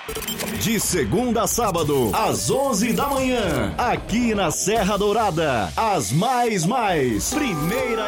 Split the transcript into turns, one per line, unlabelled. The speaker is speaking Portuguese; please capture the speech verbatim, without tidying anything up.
De segunda a sábado, às onze da manhã, aqui na Serra Dourada, as mais mais, primeira